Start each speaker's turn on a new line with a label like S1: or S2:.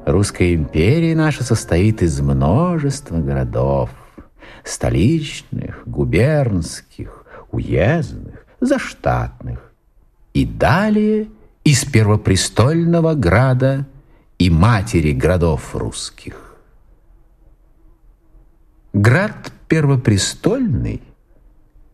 S1: Русская империя наша состоит из множества городов. Столичных, губернских, уездных, заштатных. И далее из первопрестольного града и матери городов русских. Град первопрестольный